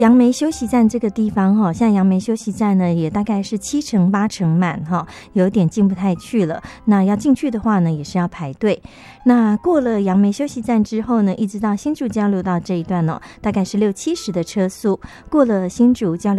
杨梅休息站这个地方哈，像杨梅休息站呢，也大概是7成8成满哈，有点进不太去了。那要进去的话呢，也是要排队。那过了杨梅休息站之后呢，一直到新竹交流道这一段大概是60-70的车速。过了新竹交流